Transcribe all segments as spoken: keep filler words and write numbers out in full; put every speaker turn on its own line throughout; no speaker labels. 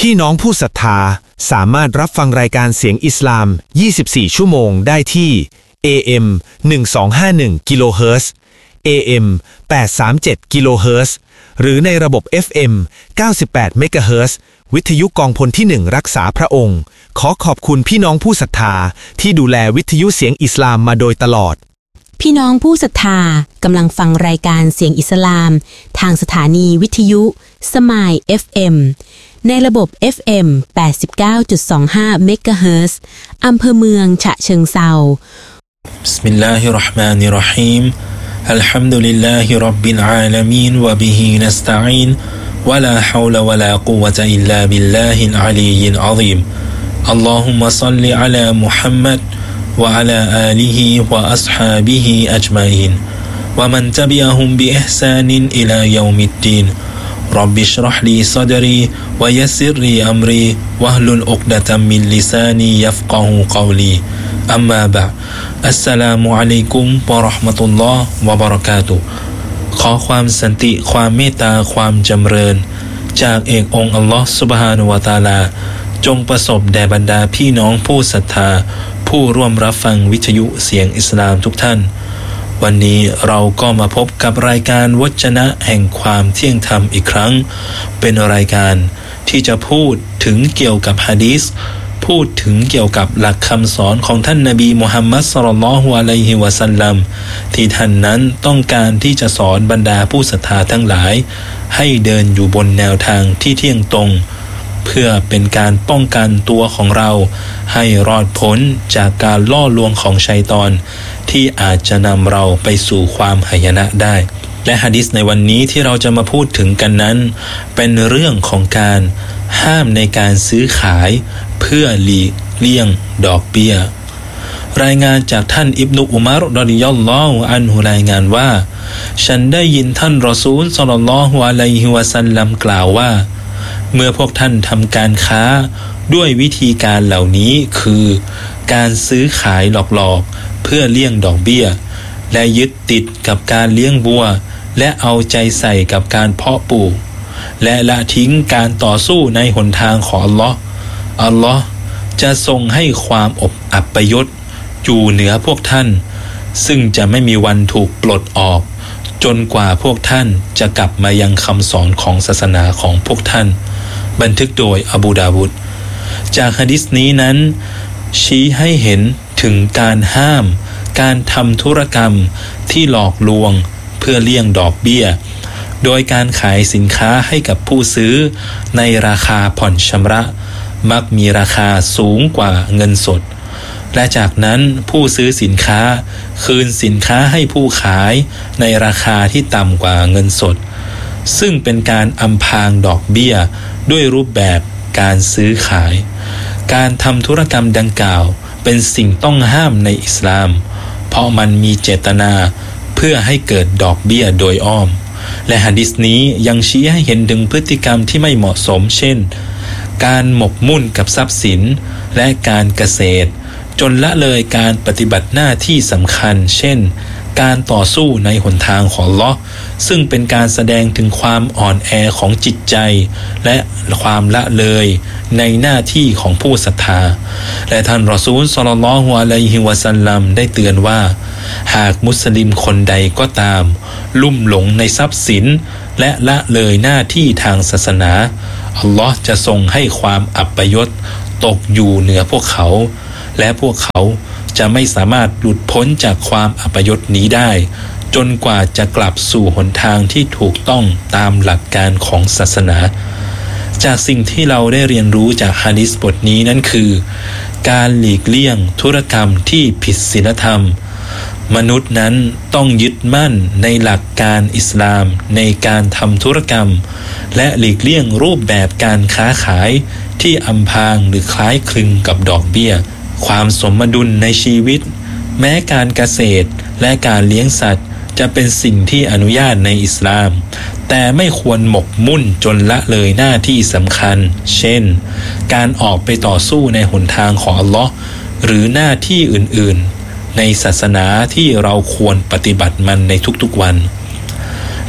พี่น้องผู้ศรัทธาสามารถรับฟังรายการเสียงอิสลามยี่สิบสี่ชั่วโมงได้ที่ เอ เอ็ม หนึ่งสองห้าหนึ่ง กิโลเฮิรตซ์ เอ เอ็ม แปดสามเจ็ด กิโลเฮิรตซ์หรือในระบบ เอฟ เอ็ม เก้าสิบแปด เมกะเฮิรตซ์วิทยุกองพลที่หนึ่งรักษาพระองค์ขอขอบคุณพี่น้องผู้ศรัทธาที่ดูแลวิทยุเสียงอิสลามมาโดยตลอด
พี่น้องผู้ศรัทธากำลังฟังรายการเสียงอิสลามทางสถานีวิทยุสมาย เอฟ เอ็ม ในระบบ เอฟ เอ็ม แปดสิบเก้าจุดสองห้า เมกะเฮิรตซ์อำเภอเมืองฉะเชิงเทรา
บิสมิลลาฮิรเราะห์มานิรเราะฮีมอัลฮัมดุลิลลาฮิร็อบบิลอาลามีนวะบิฮินัสตะอีนวะลาฮาวลาวะลากุวะตะอิลลาบิลลาฮิลอะลียิลอะซีมอัลลอฮุมมะศ็อลลิอะลามุฮัมมัดوعلى آله وأصحابه أجمعين ومن تبعهم بإحسان إلى يوم الدين رب اشرح لي صدري ويسر لي أمري واحلل عقدة من لساني يفقه قولي أما بعد السلام عليكم ورحمة الله وبركاته ขอความสันติความเมตตาความจำเริญจากเอกองค์อัลลอฮฺซุบฮานะฮูวะตะอาลาจงประสบแด่บรรดาพี่น้องผู้ศรัทธาผู้ร่วมรับฟังวิทยุเสียงอิสลามทุกท่านวันนี้เราก็มาพบกับรายการวจนะแห่งความเที่ยงธรรมอีกครั้งเป็นรายการที่จะพูดถึงเกี่ยวกับหะดีษพูดถึงเกี่ยวกับหลักคำสอนของท่านนบีมุฮัมมัดศ็อลลัลลอฮุอะลัยฮิวะซัลลัมที่ท่านนั้นต้องการที่จะสอนบรรดาผู้ศรัทธาทั้งหลายให้เดินอยู่บนแนวทางที่เที่ยงตรงเพื่อเป็นการป้องกันตัวของเราให้รอดพ้นจากการล่อลวงของชัยฏอนที่อาจจะนำเราไปสู่ความหายนะได้และหะดีษในวันนี้ที่เราจะมาพูดถึงกันนั้นเป็นเรื่องของการห้ามในการซื้อขายเพื่อหลีกเลี่ยงดอกเบี้ยรายงานจากท่านอิบนุอุมัรรอฎิยัลลอฮุอันฮุรายงานว่าฉันได้ยินท่านรอซูลศ็อลลัลลอฮุอะลัยฮิวะซัลลัมกล่าวว่าเมื่อพวกท่านทำการค้าด้วยวิธีการเหล่านี้คือการซื้อขายหลอกๆเพื่อเลี่ยงดอกเบี้ยและยึดติดกับการเลี้ยงบัวและเอาใจใส่กับการเพาะปลูกและละทิ้งการต่อสู้ในหนทางของอัลลอฮ์อัลลอฮ์จะทรงให้ความอบอัปยศอยู่เหนือพวกท่านซึ่งจะไม่มีวันถูกปลดออกจนกว่าพวกท่านจะกลับมายังคำสอนของศาสนาของพวกท่านบันทึกโดยอบูดาวุดจากหะดีษนี้นั้นชี้ให้เห็นถึงการห้ามการทำธุรกรรมที่หลอกลวงเพื่อเลี่ยงดอกเบี้ยโดยการขายสินค้าให้กับผู้ซื้อในราคาผ่อนชำระมักมีราคาสูงกว่าเงินสดและจากนั้นผู้ซื้อสินค้าคืนสินค้าให้ผู้ขายในราคาที่ต่ำกว่าเงินสดซึ่งเป็นการอำพรางดอกเบี้ยด้วยรูปแบบการซื้อขายการทำธุรกรรมดังกล่าวเป็นสิ่งต้องห้ามในอิสลามเพราะมันมีเจตนาเพื่อให้เกิดดอกเบี้ยโดยอ้อมและหะดีษนี้ยังชี้ให้เห็นถึงพฤติกรรมที่ไม่เหมาะสมเช่นการหมกมุ่นกับทรัพย์สินและการเกษตรจนละเลยการปฏิบัติหน้าที่สำคัญเช่นการต่อสู้ในหนทางของอัลเลาะห์ซึ่งเป็นการแสดงถึงความอ่อนแอของจิตใจและความละเลยในหน้าที่ของผู้ศรัทธาและท่านรอซูลศ็อลลัลลอฮุอะลัยฮิวะซัลลัมได้เตือนว่าหากมุสลิมคนใดก็ตามลุ่มหลงในทรัพย์สินและละเลยหน้าที่ทางศาสนาอัลเลาะห์จะทรงให้ความอัปยศตกอยู่เหนือพวกเขาและพวกเขาจะไม่สามารถหลุดพ้นจากความอัปยศนี้ได้จนกว่าจะกลับสู่หนทางที่ถูกต้องตามหลักการของศาสนาจากสิ่งที่เราได้เรียนรู้จากหะดีษบทนี้นั้นคือการหลีกเลี่ยงธุรกรรมที่ผิดศีลธรรมมนุษย์นั้นต้องยึดมั่นในหลักการอิสลามในการทำธุรกรรมและหลีกเลี่ยงรูปแบบการค้าขายที่อำพรางหรือคล้ายคลึงกับดอกเบี้ยความสมดุลในชีวิตแม้การเกษตรและการเลี้ยงสัตว์จะเป็นสิ่งที่อนุญาตในอิสลามแต่ไม่ควรหมกมุ่นจนละเลยหน้าที่สำคัญเช่นการออกไปต่อสู้ในหนทางของอัลเลาะห์หรือหน้าที่อื่นๆในศาสนาที่เราควรปฏิบัติมันในทุกๆวัน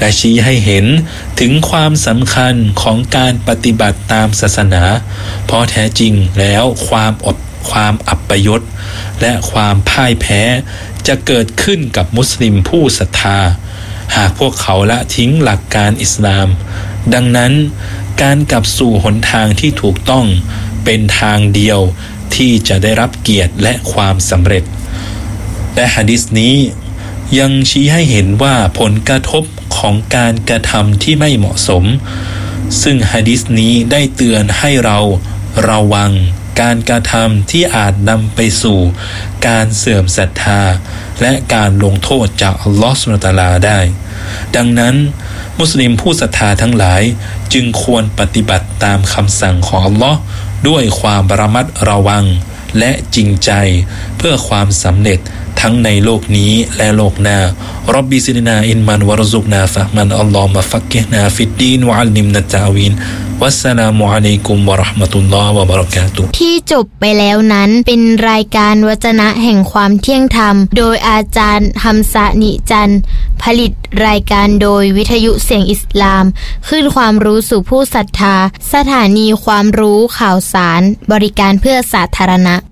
และชี้ให้เห็นถึงความสำคัญของการปฏิบัติตามศาสนาเพราะแท้จริงแล้วความอดความอัปยศและความพ่ายแพ้จะเกิดขึ้นกับมุสลิมผู้ศรัทธาหากพวกเขาละทิ้งหลักการอิสลามดังนั้นการกลับสู่หนทางที่ถูกต้องเป็นทางเดียวที่จะได้รับเกียรติและความสำเร็จและหะดีษนี้ยังชี้ให้เห็นว่าผลกระทบของการกระทำที่ไม่เหมาะสมซึ่งหะดีษนี้ได้เตือนให้เราระวังการกระทำที่อาจนำไปสู่การเสื่อมศรัทธาและการลงโทษจากอัลลอฮฺซุบฮานะฮูวะตะอาลาได้ดังนั้นมุสลิมผู้ศรัทธาทั้งหลายจึงควรปฏิบัติตามคำสั่งของอัลลอฮ์ด้วยความระมัดระวังและจริงใจเพื่อความสำเร็จทั้งในโลกนี้และโลกหน้าร็อบบิซิดนาอินมันวะรซุกนาฟะมันอัลลอฮุมะฟักกิฮนาฟิดดีนวะอัลลิมนะตะวีนวัสสลามุอะลัยกุมวะเราะห์มะตุลลอฮ์วะบะเราะกาตุฮ์
ที่จบไปแล้วนั้นเป็นรายการวจนะแห่งความเที่ยงธรรมโดยอาจารย์ฮัมซะนิจันทร์ผลิตรายการโดยวิทยุเสียงอิสลามขึ้นความรู้สู่ผู้ศรัทธาสถานีความรู้ข่าวสารบริการเพื่อสาธารณะ